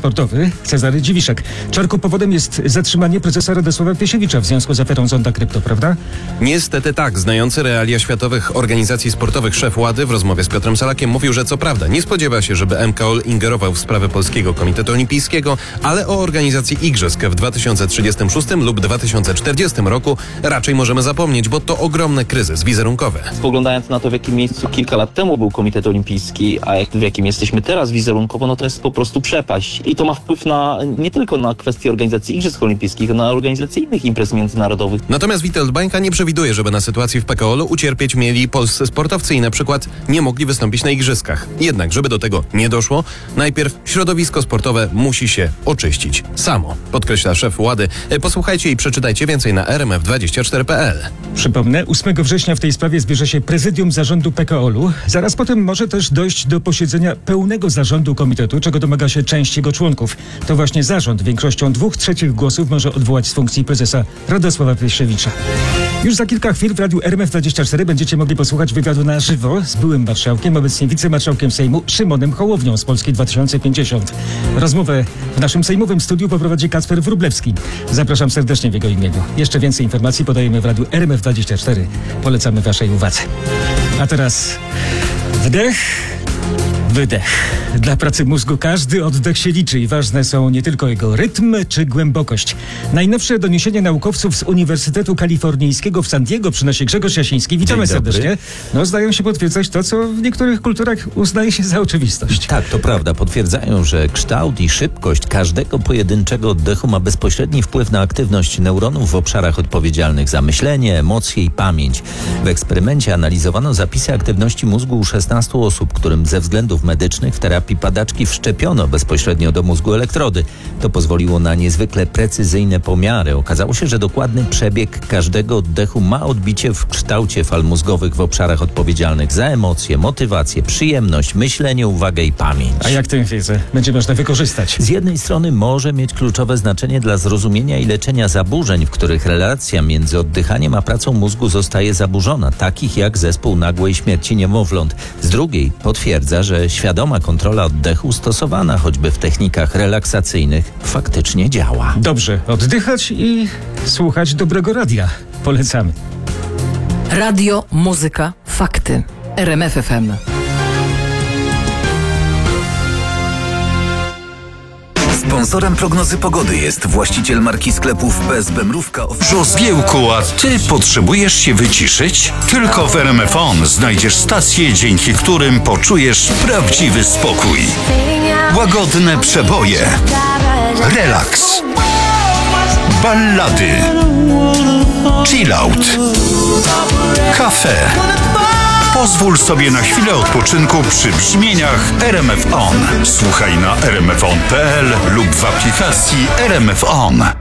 sportowy Cezary Dziwiszek. Czarku, powodem jest zatrzymanie prezesa Radosława Piesiewicza w związku z aferą Zonda Krypto, prawda? Niestety tak. Znający realia światowych organizacji sportowych szef Łady w rozmowie z Piotrem Salakiem mówił, że co prawda nie spodziewa się, żeby MKOL ingerował w sprawę Polskiego Komitetu Olimpijskiego, ale o organizacji igrzysk w 2036 lub 2040 roku raczej możemy zapomnieć, bo to ogromny kryzys wizerunkowy. Spoglądając na to, w jakim miejscu kilka lat temu był Komitet Olimpijski, a w jakim jesteśmy teraz wizerunkowo, no to jest po prostu przepaść. I to ma wpływ nie tylko na kwestię organizacji Igrzysk Olimpijskich, na organizację innych imprez międzynarodowych. Natomiast Witold Bańka nie przewiduje, żeby na sytuacji w PKOL-u ucierpieć mieli polscy sportowcy i na przykład nie mogli wystąpić na igrzyskach. Jednak, żeby do tego nie doszło, najpierw środowisko sportowe musi się oczyścić samo, podkreśla szef Łady. Posłuchajcie i przeczytajcie więcej na rmf24.pl. Przypomnę, 8 września w tej sprawie zbierze się prezydium zarządu PKOL-u. Zaraz potem może też dojść do posiedzenia pełnego zarządu komitetu, czego domaga się część jego członków. To właśnie zarząd większością 2/3 głosów może odwołać z funkcji prezesa Radosława Piesiewicza. Już za kilka chwil w radiu RMF24 będziecie mogli posłuchać wywiadu na żywo z byłym marszałkiem, obecnie wicemarszałkiem Sejmu Szymonem Hołownią z Polski 2050. Rozmowę w naszym sejmowym studiu poprowadzi Kacper Wróblewski. Zapraszam serdecznie w jego imieniu. Jeszcze więcej informacji podajemy w radiu RMF24. Polecamy waszej uwadze. A teraz wdech. Wydech. Dla pracy mózgu każdy oddech się liczy i ważne są nie tylko jego rytm czy głębokość. Najnowsze doniesienia naukowców z Uniwersytetu Kalifornijskiego w San Diego przynosi Grzegorz Jasiński. Witamy serdecznie. No, zdają się potwierdzać to, co w niektórych kulturach uznaje się za oczywistość. Tak, to prawda. Potwierdzają, że kształt i szybkość każdego pojedynczego oddechu ma bezpośredni wpływ na aktywność neuronów w obszarach odpowiedzialnych za myślenie, emocje i pamięć. W eksperymencie analizowano zapisy aktywności mózgu u 16 osób, którym ze względów medycznych w terapii padaczki wszczepiono bezpośrednio do mózgu elektrody. To pozwoliło na niezwykle precyzyjne pomiary. Okazało się, że dokładny przebieg każdego oddechu ma odbicie w kształcie fal mózgowych w obszarach odpowiedzialnych za emocje, motywację, przyjemność, myślenie, uwagę i pamięć. A jak tę wiedzę będzie można wykorzystać? Z jednej strony może mieć kluczowe znaczenie dla zrozumienia i leczenia zaburzeń, w których relacja między oddychaniem a pracą mózgu zostaje zaburzona, takich jak zespół nagłej śmierci niemowląt. Z drugiej potwierdza, że świadoma kontrola oddechu stosowana choćby w technikach relaksacyjnych faktycznie działa. Dobrze, oddychać i słuchać dobrego radia. Polecamy. Radio, muzyka, fakty. RMF FM. Sponsorem prognozy pogody jest właściciel marki sklepów BSB Mrówka. Żozgiełku, a ty potrzebujesz się wyciszyć? Tylko w RMF On znajdziesz stacje, dzięki którym poczujesz prawdziwy spokój. Łagodne przeboje, relaks, ballady, chillout, kafe. Pozwól sobie na chwilę odpoczynku przy brzmieniach RMF On. Słuchaj na rmfon.pl lub w aplikacji RMF On.